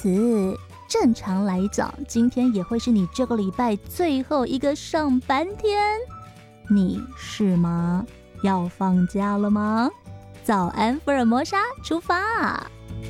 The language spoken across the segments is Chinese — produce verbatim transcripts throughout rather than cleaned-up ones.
此正常来讲，今天也会是你这个礼拜最后一个上班天，你是吗？要放假了吗？早安福尔摩沙，出发！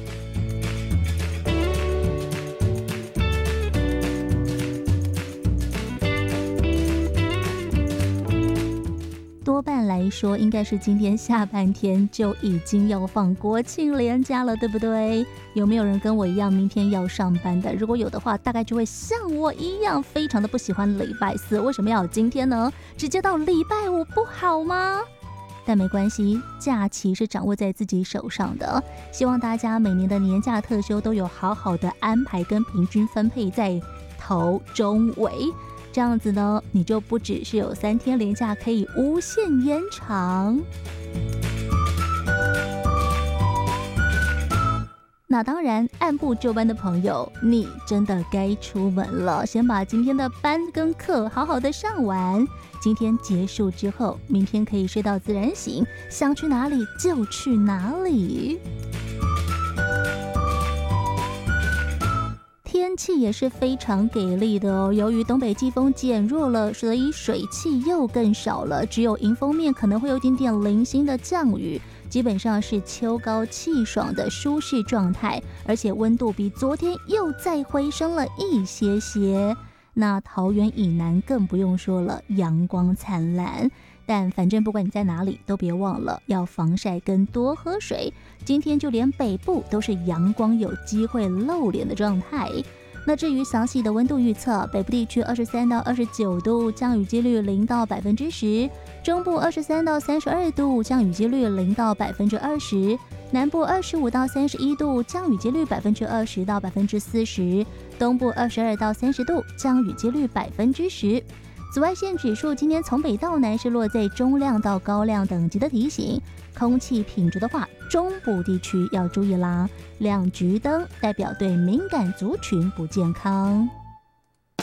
多半来说，应该是今天下半天就已经要放国庆连假了，对不对？有没有人跟我一样明天要上班的？如果有的话，大概就会像我一样非常的不喜欢礼拜四。为什么要有今天呢？直接到礼拜五不好吗？但没关系，假期是掌握在自己手上的。希望大家每年的年假特休都有好好的安排跟平均分配在头中尾，这样子呢，你就不只是有三天连假可以无限延长。那当然，按部就班的朋友，你真的该出门了。先把今天的班跟课好好的上完。今天结束之后，明天可以睡到自然醒，想去哪里就去哪里。天气也是非常给力的哦，由于东北季风减弱了，所以水汽又更少了，只有迎风面可能会有一点点零星的降雨，基本上是秋高气爽的舒适状态，而且温度比昨天又再回升了一些些。那桃园以南更不用说了，阳光灿烂。但反正不管你在哪里，都别忘了要防晒跟多喝水。今天就连北部都是阳光有机会露脸的状态。那至于详细的温度预测，北部地区二十三到二十九度，降雨几率零到百分之十；中部二十三到三十二度，降雨几率零到百分之二十；南部二十五到三十一度，降雨几率百分之二十到百分之四十；东部二十二到三十度，降雨几率百分之十。紫外线指数今天从北到南是落在中亮到高亮等级的提醒。空气品质的话，中部地区要注意啦，亮橘灯代表对敏感族群不健康。